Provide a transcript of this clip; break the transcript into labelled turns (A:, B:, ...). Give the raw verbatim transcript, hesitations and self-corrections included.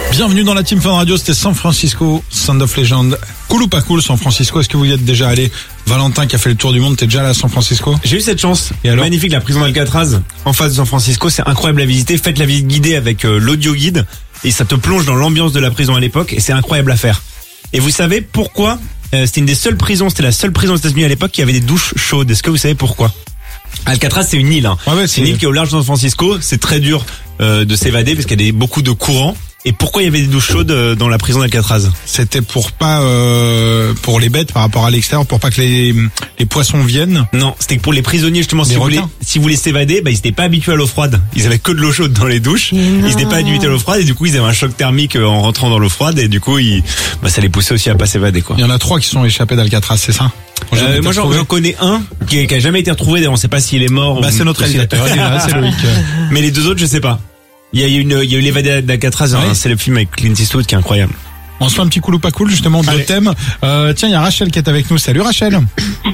A: Bienvenue dans la Team Fun Radio, c'était San Francisco, Sound of Legend. Cool ou pas cool San Francisco? Est-ce que vous y êtes déjà allé? Valentin qui a fait le tour du monde, t'es déjà allé à San Francisco?
B: J'ai eu cette chance.
A: Et alors?
B: Magnifique, la prison d'Alcatraz en face de San Francisco, c'est incroyable à visiter. Faites la visite guidée avec euh, l'audio guide et ça te plonge dans l'ambiance de la prison à l'époque et c'est incroyable à faire. Et vous savez pourquoi euh, c'était une des seules prisons, c'était la seule prison aux États-Unis à l'époque qui avait des douches chaudes. Est-ce que vous savez pourquoi? Alcatraz, c'est une île. Hein.
A: Ouais, ouais,
B: c'est une île qui est au large de San Francisco. C'est très dur euh, de s'évader parce qu'il y a des, beaucoup de courants. Et pourquoi il y avait des douches chaudes euh, dans la prison d'Alcatraz?
A: C'était pour pas euh, pour les bêtes par rapport à l'extérieur, pour pas que les les poissons viennent.
B: Non, c'était pour les prisonniers justement.
A: Les
B: si vous
A: requins.
B: voulez, si vous voulez s'évader, bah ils étaient pas habitués à l'eau froide. Ils avaient que de l'eau chaude dans les douches. Ils étaient pas habitués à l'eau froide et du coup ils avaient un choc thermique en rentrant dans l'eau froide et du coup ils, bah ça les poussait aussi à pas s'évader quoi.
A: Il y en a trois qui sont échappés d'Alcatraz, c'est ça?
B: Euh, moi j'en, j'en connais un qui, qui a jamais été retrouvé. D'ailleurs on sait pas s'il est mort.
A: Bah
B: ou
A: c'est notre réalisateur, il est là, c'est Loïc.
B: Mais les deux autres je sais pas. Il y a eu une, il y a eu l'évadé d'Alcatraz,
A: Ouais.
B: hein, c'est le film avec Clint Eastwood qui est incroyable.
A: On se fait un petit cool ou pas cool justement, deux
B: Allez.
A: thèmes. Euh, tiens, il y a Rachel qui est avec nous. Salut Rachel.